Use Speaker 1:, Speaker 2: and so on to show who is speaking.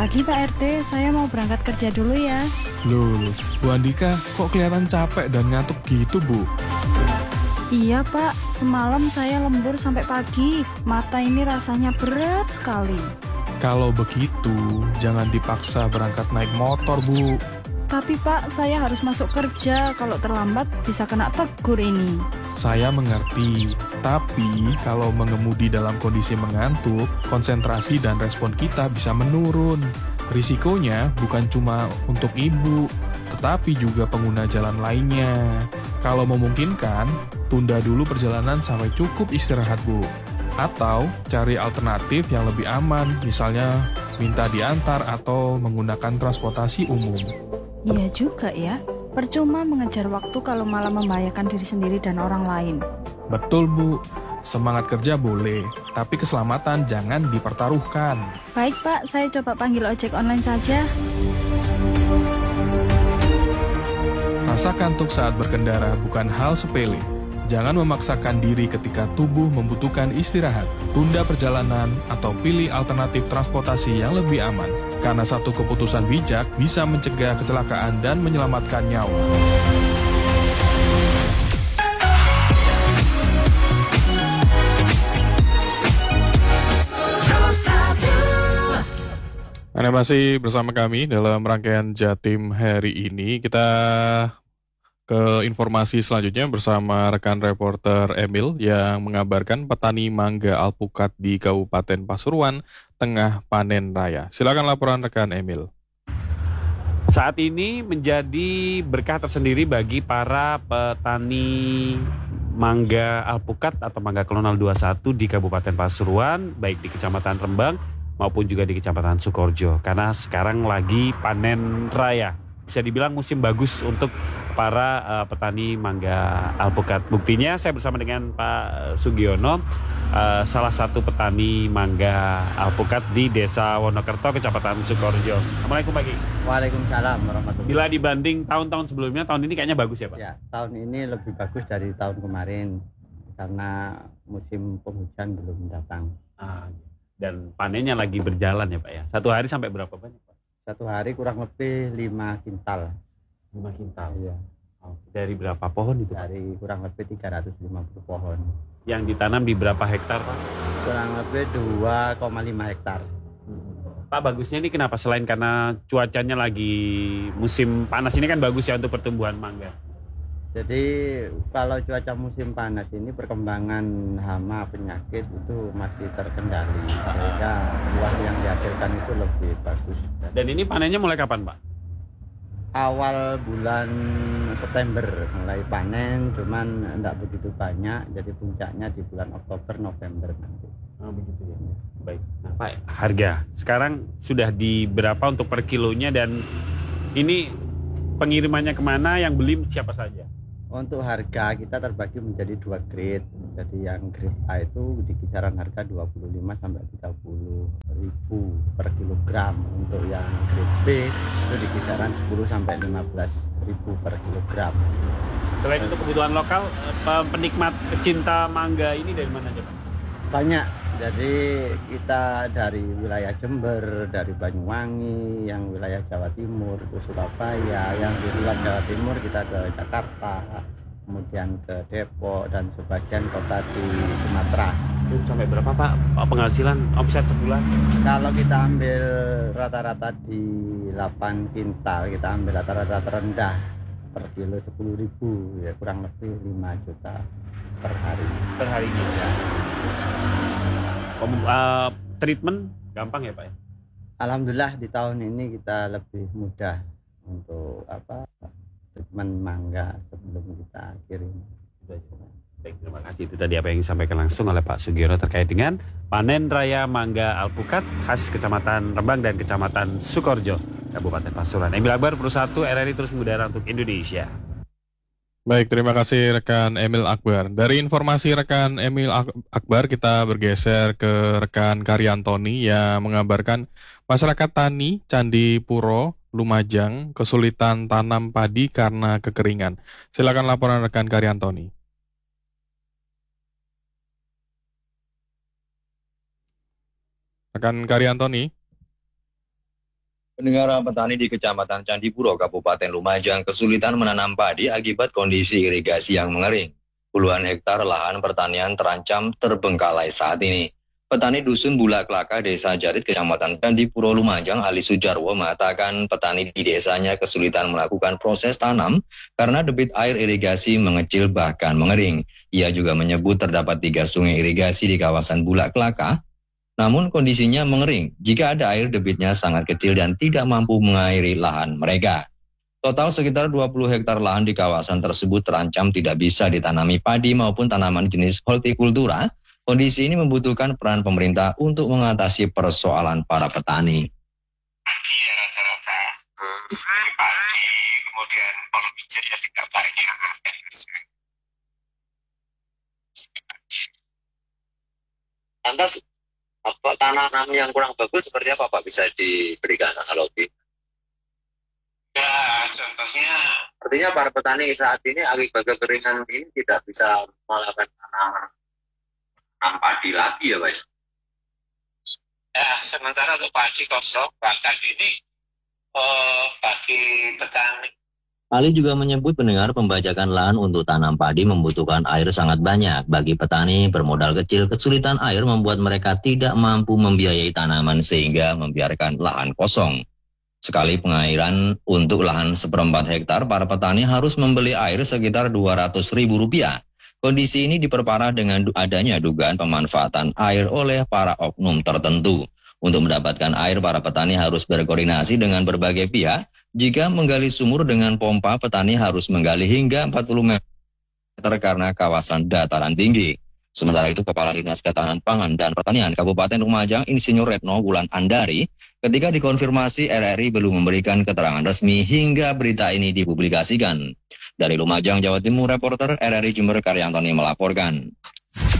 Speaker 1: Pagi Pak RT, saya mau berangkat kerja dulu ya.
Speaker 2: Loh, Bu Andika kok kelihatan capek dan ngantuk gitu, Bu?
Speaker 1: Iya Pak, semalam saya lembur sampai pagi. Mata ini rasanya berat sekali.
Speaker 2: Kalau begitu, jangan dipaksa berangkat naik motor, Bu.
Speaker 1: Tapi Pak, saya harus masuk kerja. Kalau terlambat bisa kena tegur ini.
Speaker 2: Saya mengerti, tapi kalau mengemudi dalam kondisi mengantuk, konsentrasi dan respon kita bisa menurun. Risikonya bukan cuma untuk ibu, tetapi juga pengguna jalan lainnya. Kalau memungkinkan, tunda dulu perjalanan sampai cukup istirahat, Bu. Atau cari alternatif yang lebih aman, misalnya minta diantar atau menggunakan transportasi umum.
Speaker 1: Iya juga ya. Percuma mengejar waktu kalau malah membahayakan diri sendiri dan orang lain.
Speaker 2: Betul, Bu. Semangat kerja boleh, tapi keselamatan jangan dipertaruhkan.
Speaker 1: Baik Pak, saya coba panggil ojek online saja.
Speaker 2: Rasa kantuk saat berkendara bukan hal sepele. Jangan memaksakan diri ketika tubuh membutuhkan istirahat. Tunda perjalanan atau pilih alternatif transportasi yang lebih aman. Karena satu keputusan bijak bisa mencegah kecelakaan dan menyelamatkan nyawa. Anda masih bersama kami dalam rangkaian Jatim hari ini. Kita ke informasi selanjutnya bersama rekan reporter Emil yang mengabarkan petani mangga alpukat di Kabupaten Pasuruan tengah panen raya. Silakan laporan rekan Emil.
Speaker 3: Saat ini menjadi berkah tersendiri bagi para petani mangga alpukat atau mangga kolonel 21 di Kabupaten Pasuruan, baik di Kecamatan Rembang maupun juga di Kecamatan Sukoharjo. Karena sekarang lagi panen raya. Bisa dibilang musim bagus untuk para petani mangga alpukat. Buktinya saya bersama dengan Pak Sugiono, salah satu petani mangga alpukat di Desa Wonokerto, Kecamatan Sukoharjo. Assalamualaikum Pak Ki.
Speaker 4: Waalaikumsalam warahmatullahi
Speaker 3: Bila dibanding tahun-tahun sebelumnya, tahun ini kayaknya bagus ya Pak?
Speaker 4: Ya, tahun ini lebih bagus dari tahun kemarin karena musim penghujan belum datang.
Speaker 3: Dan panennya lagi berjalan ya Pak ya. Satu hari sampai berapa banyak Pak?
Speaker 4: Satu hari kurang lebih 5 kintal.
Speaker 3: 5 kintal.
Speaker 4: Iya.
Speaker 3: Dari berapa pohon itu Pak?
Speaker 4: Dari kurang lebih 350 pohon.
Speaker 3: Yang ditanam di berapa hektar Pak?
Speaker 4: Kurang lebih 2,5 hektar.
Speaker 3: Pak, bagusnya ini kenapa? Selain karena cuacanya lagi musim panas ini kan bagus ya untuk pertumbuhan mangga.
Speaker 4: Jadi kalau cuaca musim panas ini perkembangan hama penyakit itu masih terkendali sehingga buah yang dihasilkan itu lebih bagus.
Speaker 3: Dan ini panennya mulai kapan Pak?
Speaker 4: Awal bulan September mulai panen, cuman enggak begitu banyak, jadi puncaknya di bulan Oktober November nanti.
Speaker 3: Oh begitu ya. Baik. Nah Pak, harga sekarang sudah di berapa untuk per kilonya dan ini pengirimannya kemana, yang beli siapa saja?
Speaker 4: Untuk harga kita terbagi menjadi 2 grade. Jadi yang grade A itu di kisaran harga 25 sampai 30 ribu per kilogram. Untuk yang grade B itu di kisaran 10 sampai 15 ribu per kilogram.
Speaker 3: Selain untuk kebutuhan lokal, penikmat pecinta mangga ini dari mana aja Pak?
Speaker 4: Banyak. Jadi kita dari wilayah Jember, dari Banyuwangi, yang wilayah Jawa Timur itu Surabaya, yang di luar Jawa Timur kita ke Jakarta, kemudian ke Depok dan sebagian kota di Sumatera.
Speaker 3: Itu sampai berapa Pak penghasilan omset sebulan?
Speaker 4: Kalau kita ambil rata-rata di 8 kintal, kita ambil rata-rata terendah per kilo 10.000, ya kurang lebih 5 juta per hari.
Speaker 3: Per hari ini ya. Treatment gampang ya Pak ya?
Speaker 4: Alhamdulillah di tahun ini kita lebih mudah untuk treatment mangga sebelum kita kirim.
Speaker 3: Baik, terima kasih. Itu tadi apa yang disampaikan langsung oleh Pak Sugiono terkait dengan panen raya mangga alpukat khas Kecamatan Rembang dan Kecamatan Sukoharjo, Kabupaten Pasuruan. Emil Akbar, Perusahaan RRI terus mengudara untuk Indonesia.
Speaker 2: Baik, terima kasih rekan Emil Akbar. Dari informasi rekan Emil Akbar, kita bergeser ke rekan Karyantoni yang mengabarkan masyarakat tani Candi Puro, Lumajang, kesulitan tanam padi karena kekeringan. Silakan laporan rekan Karyantoni. Rekan Karyantoni.
Speaker 5: Pendengar petani di Kecamatan Candipuro, Kabupaten Lumajang kesulitan menanam padi akibat kondisi irigasi yang mengering. Puluhan hektar lahan pertanian terancam terbengkalai saat ini. Petani Dusun Bulak Kelaka, Desa Jarit, Kecamatan Candipuro, Lumajang, Ali Sujarwo mengatakan petani di desanya kesulitan melakukan proses tanam karena debit air irigasi mengecil bahkan mengering. Ia juga menyebut terdapat 3 sungai irigasi di kawasan Bulak Kelaka, namun kondisinya mengering jika ada air debitnya sangat kecil dan tidak mampu mengairi lahan mereka. Total sekitar 20 hektar lahan di kawasan tersebut terancam tidak bisa ditanami padi maupun tanaman jenis hortikultura. Kondisi ini membutuhkan peran pemerintah untuk mengatasi persoalan para petani.
Speaker 6: Padi ya rata-rata. Padi, kemudian kalau bijinya tidak banyak.
Speaker 5: Lantas apa tanaman yang kurang bagus seperti apa Pak bisa diberikan analogi?
Speaker 6: Ya, contohnya
Speaker 5: Artinya para petani saat ini akibat kekeringan ini tidak bisa melakukan tanam padi lagi ya Pak?
Speaker 6: ya sementara untuk padi kosong bahkan ini bagi petani.
Speaker 5: Ali juga menyebut pendengar pembajakan lahan untuk tanam padi membutuhkan air sangat banyak. Bagi petani bermodal kecil, kesulitan air membuat mereka tidak mampu membiayai tanaman sehingga membiarkan lahan kosong. Sekali pengairan untuk lahan 1/4 hektar, para petani harus membeli air sekitar Rp200.000. Kondisi ini diperparah dengan adanya dugaan pemanfaatan air oleh para oknum tertentu. Untuk mendapatkan air, para petani harus berkoordinasi dengan berbagai pihak. Jika menggali sumur dengan pompa, petani harus menggali hingga 40 meter karena kawasan dataran tinggi. Sementara itu, Kepala Dinas Ketahanan Pangan dan Pertanian Kabupaten Lumajang, Insinyur Retno Wulan Andari, ketika dikonfirmasi RRI belum memberikan keterangan resmi hingga berita ini dipublikasikan. Dari Lumajang, Jawa Timur, reporter RRI Jember Karyantoni melaporkan.